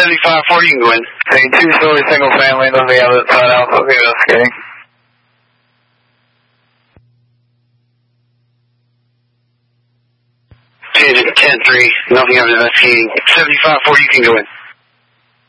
7540, you can go in. Hey, 2-story single family, nothing out of the side house, okay, investigating. Change it 10-3, nothing out of investigating. 7540, you can go in.